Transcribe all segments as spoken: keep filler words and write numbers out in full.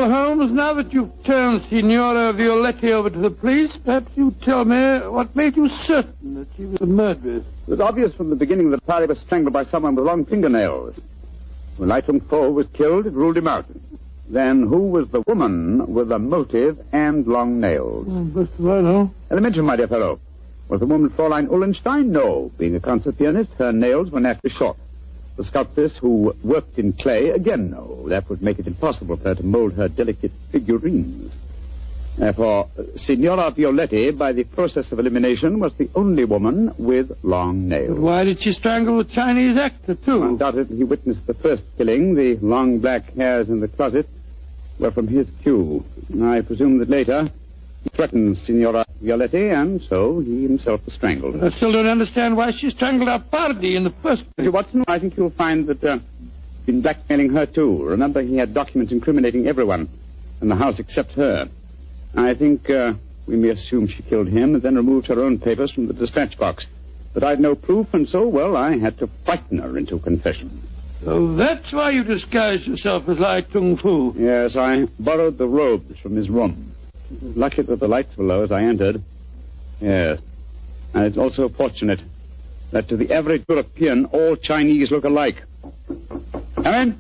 Well, Holmes, now that you've turned Signora Violetti over to the police, perhaps you tell me what made you certain that she was a murderess. It was obvious from the beginning that Parry was strangled by someone with long fingernails. When Lai Tung Fo was killed, it ruled him out. Then who was the woman with the motive and long nails? Oh, best of all, no. Elementary, my dear fellow. Was the woman Fräulein Ullenstein? No. Being a concert pianist, her nails were naturally short. The sculptress who worked in clay? Again, no. That would make it impossible for her to mold her delicate figurines. Therefore, Signora Violetti, by the process of elimination, was the only woman with long nails. But why did she strangle the Chinese actor, too? Undoubtedly, he witnessed the first killing. The long black hairs in the closet were from his cue. I presume that later he threatened Signora Violetti, and so he himself was strangled. But I still don't understand why she strangled Apardi in the first place. Mister Watson, I think you'll find that uh, he's been blackmailing her, too. Remember, he had documents incriminating everyone in the house except her. I think uh, we may assume she killed him and then removed her own papers from the dispatch box. But I'd no proof, and so, well, I had to frighten her into confession. So that's why you disguised yourself as Lai Tung Fu. Yes, I borrowed the robes from his room. It was lucky that the lights were low as I entered. Yes. And it's also fortunate that to the average European, all Chinese look alike. Come in.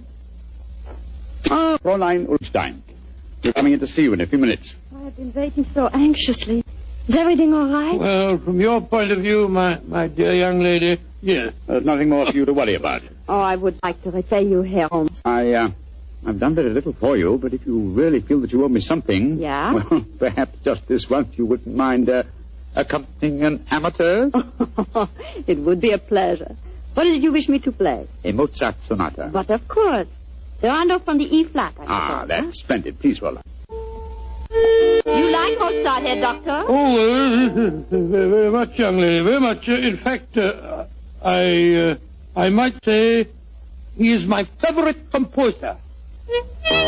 Ah, Fräulein Ulstein. We're coming in to see you in a few minutes. I've been waiting so anxiously. Is everything all right? Well, from your point of view, my, my dear young lady, yes. There's nothing more for you to worry about. Oh, I would like to repay you, Herr Holmes. I, uh, I've done very little for you, but if you really feel that you owe me something... Yeah? Well, perhaps just this once you wouldn't mind, uh, accompanying an amateur? It would be a pleasure. What did you wish me to play? A Mozart sonata. But of course. The rondo from the E-flat, I Ah, suppose, that's huh? splendid. Please roll up. You like Mozart, Herr Doctor? Oh, uh, very, very much, young lady, very much. Uh, in fact, uh, I, uh, I might say he is my favorite composer.